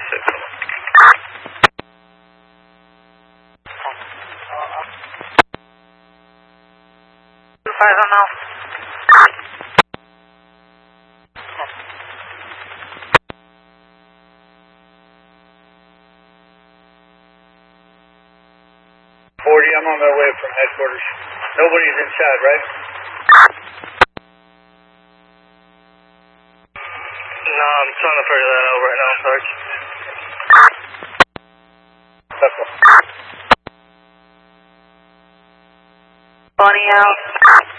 I don't know. 40, I'm on my way from headquarters. Nobody's inside, right? No, I'm trying to figure that out right now, Sarge. That's all. Bonnie out.